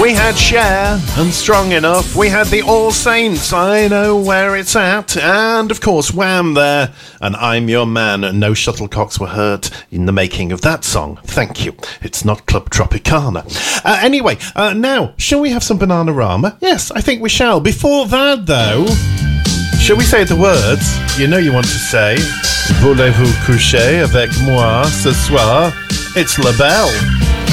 We had Cher and Strong Enough. We had the All Saints, I Know Where It's At. And, of course, Wham! There. And I'm Your Man. No shuttlecocks were hurt in the making of that song. Thank you. It's not Club Tropicana. Anyway, now, shall we have some Bananarama? Yes, I think we shall. Before that, though, shall we say the words you know you want to say? Voulez-vous coucher avec moi ce soir? It's La Belle.